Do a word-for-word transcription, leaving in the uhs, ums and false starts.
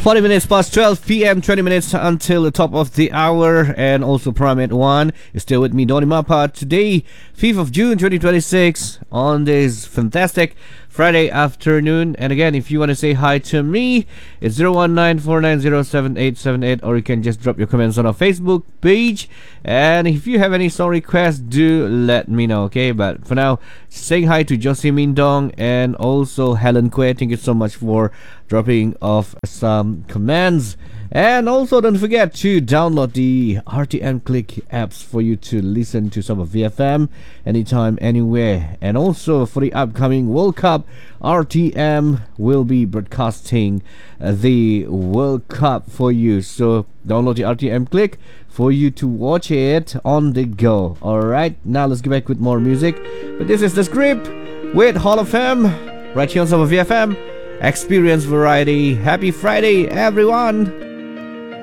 forty minutes past twelve p.m., twenty minutes until the top of the hour, and also Prime at one. You're still with me, Donny Mapa. Today, fifth of June twenty twenty-six, on this fantastic Friday afternoon. And again, if you want to say hi to me, it's zero one nine four nine zero seven eight seven eight, or you can just drop your comments on our Facebook page. And if you have any song requests, do let me know, okay? But for now, saying hi to Josie Mindong and also Helen Kwe. Thank you so much for dropping off some commands. And also don't forget to download the R T M Click apps for you to listen to some of V F M anytime, anywhere. And also for the upcoming World Cup, R T M will be broadcasting uh, the World Cup for you. So download the R T M Click for you to watch it on the go. Alright, now let's get back with more music. But this is The Script with Hall of Fame right here on some of V F M. Experience variety. Happy Friday, everyone!